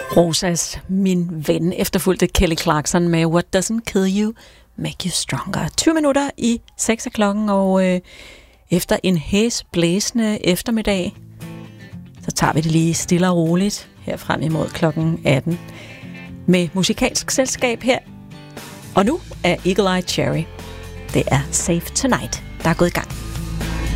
Rosas Min Ven, efterfulgte Kelly Clarkson med What Doesn't Kill You, Make You Stronger. 20 minutter i 6 af klokken, og efter en hæsblæsende eftermiddag, så tager vi det lige stille og roligt her frem imod klokken 18 med musikalsk selskab her. Og nu er Eagle Eye Cherry. Det er Safe Tonight, der er gået i gang.